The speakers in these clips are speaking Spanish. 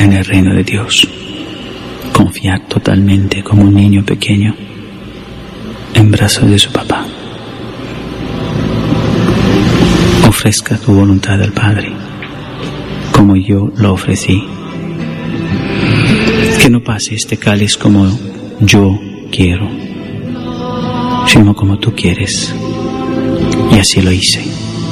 en el reino de Dios. Confiar totalmente como un niño pequeño en brazos de su papá. Ofrezca tu voluntad al Padre, como yo lo ofrecí. Que no pase este cáliz como yo quiero, sino como tú quieres. Y así lo hice.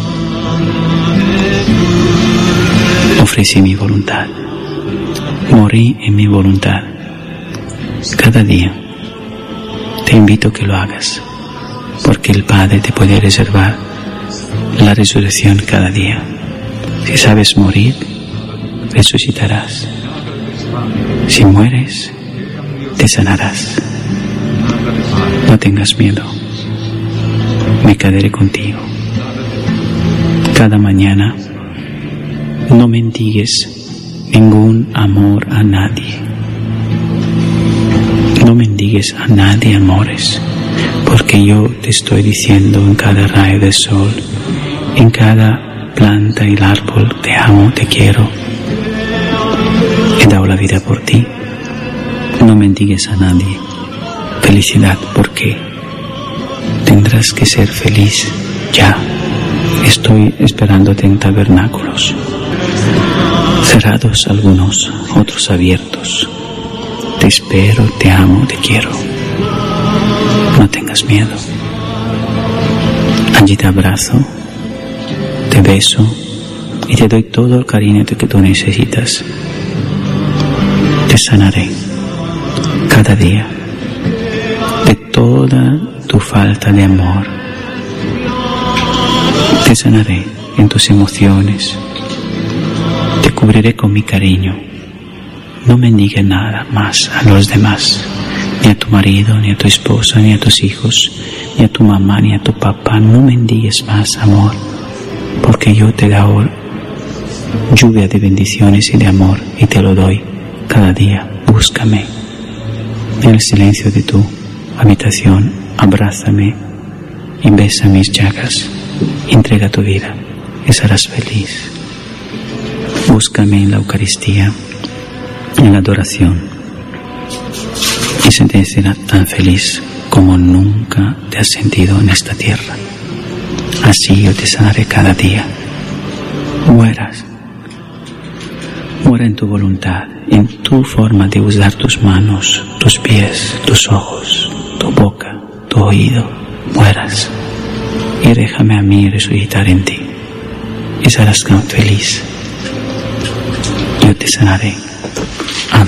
Ofrecí mi voluntad. Morí en mi voluntad. Cada día te invito a que lo hagas, porque el Padre te puede reservar la resurrección cada día. Si sabes morir, resucitarás. Si mueres, te sanarás. No tengas miedo. Me quedaré contigo. Cada mañana no mendigues ningún amor a nadie. No mendigues a nadie amores, porque yo te estoy diciendo en cada rayo del sol, en cada planta y el árbol, te amo, te quiero. He dado la vida por ti. No mendigues a nadie felicidad, porque tendrás que ser feliz ya. Estoy esperándote en tabernáculos, cerrados algunos, otros abiertos. Te espero, te amo, te quiero. No tengas miedo. Allí te abrazo, te beso y te doy todo el cariño que tú necesitas. Te sanaré cada día de toda tu falta de amor. Te sanaré en tus emociones. Te cubriré con mi cariño. No mendigues nada más a los demás, ni a tu marido, ni a tu esposa, ni a tus hijos, ni a tu mamá, ni a tu papá. No mendigues más amor, porque yo te he dado lluvia de bendiciones y de amor, y te lo doy cada día. Búscame en el silencio de tu habitación, abrázame y besa mis llagas. Entrega tu vida y serás feliz. Búscame en la Eucaristía, en la adoración, y se te será tan feliz como nunca te has sentido en esta tierra. Así yo te sanaré cada día. Muera en tu voluntad, en tu forma de usar tus manos, tus pies, tus ojos, tu boca, tu oído. Mueras y déjame a mí resucitar en ti, y serás tan feliz. Yo te sanaré.